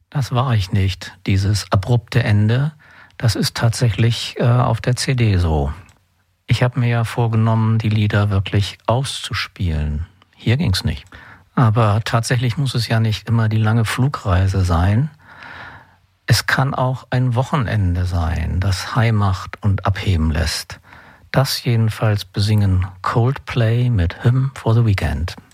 Das war ich nicht. Dieses abrupte Ende, das ist tatsächlich auf der CD so. Ich habe mir ja vorgenommen, die Lieder wirklich auszuspielen. Hier ging's nicht. Aber tatsächlich muss es ja nicht immer die lange Flugreise sein. Es kann auch ein Wochenende sein, das High macht und abheben lässt. Das jedenfalls besingen Coldplay mit Hymn for the Weekend.